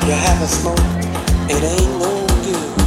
You have a smoke, it ain't no good.